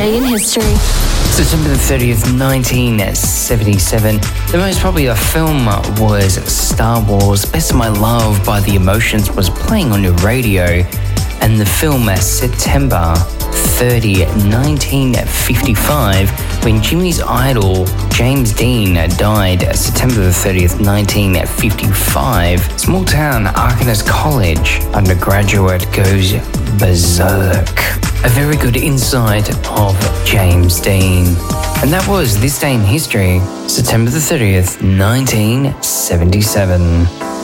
Today in History. September the 30th, 1977. The most popular film was Star Wars. Best of My Love by The Emotions was playing on your radio. And the film September 30, 1955, when Jimmy's idol James Dean died September the 30th, 1955. Small town Arkansas College undergraduate goes berserk. A very good insight of James Dean. And that was This Day in History, September the 30th, 1977.